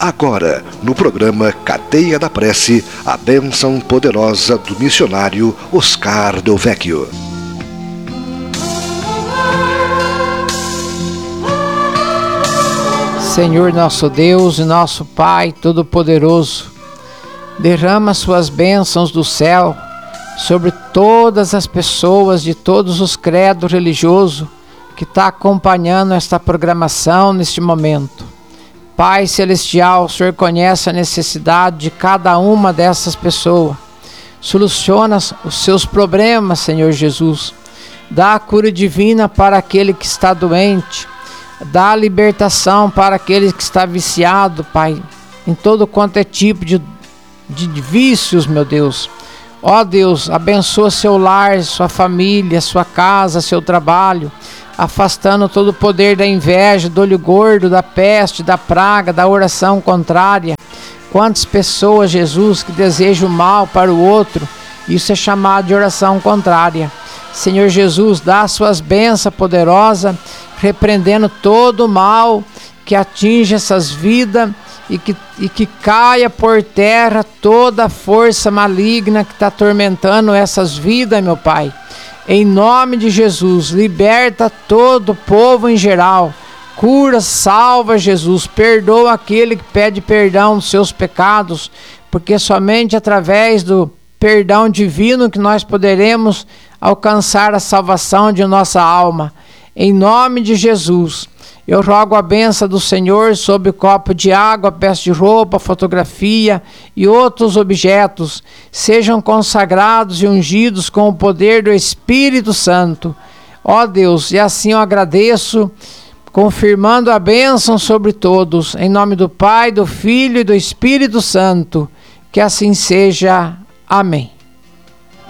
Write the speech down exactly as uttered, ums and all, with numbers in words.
Agora, no programa Cadeia da Prece, a bênção poderosa do missionário Oscar Del Vecchio. Senhor nosso Deus e nosso Pai Todo-Poderoso, derrama suas bênçãos do céu sobre todas as pessoas de todos os credos religiosos que está acompanhando esta programação neste momento. Pai Celestial, o Senhor conhece a necessidade de cada uma dessas pessoas. Soluciona os seus problemas, Senhor Jesus. Dá a cura divina para aquele que está doente. Dá a libertação para aquele que está viciado, Pai, em todo quanto é tipo de, de vícios, meu Deus. Ó Deus, abençoa seu lar, sua família, sua casa, seu trabalho, afastando todo o poder da inveja, do olho gordo, da peste, da praga, da oração contrária. Quantas pessoas, Jesus, que desejam o mal para o outro, isso é chamado de oração contrária. Senhor Jesus, dá suas bênçãos poderosas, repreendendo todo o mal que atinge essas vidas e que, e que caia por terra toda a força maligna que está atormentando essas vidas, meu Pai. Em nome de Jesus, liberta todo o povo em geral. Cura, salva, Jesus. Perdoa aquele que pede perdão dos seus pecados, porque somente através do perdão divino que nós poderemos alcançar a salvação de nossa alma. Em nome de Jesus, eu rogo a bênção do Senhor sobre o copo de água, peça de roupa, fotografia e outros objetos. Sejam consagrados e ungidos com o poder do Espírito Santo. Ó Deus, e assim eu agradeço, confirmando a bênção sobre todos. Em nome do Pai, do Filho e do Espírito Santo. Que assim seja. Amém.